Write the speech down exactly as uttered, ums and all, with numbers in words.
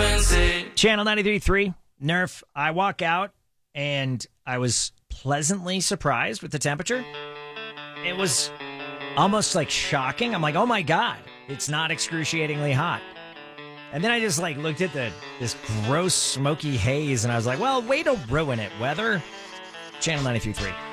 pensé. Channel ninety-three point three, Nerf. I walk out and I was pleasantly surprised with the temperature. It was almost like shocking. I'm like, oh my God, it's not excruciatingly hot. And then I just like looked at the this gross smoky haze and I was like, well, way to ruin it, weather. Channel ninety-three point three.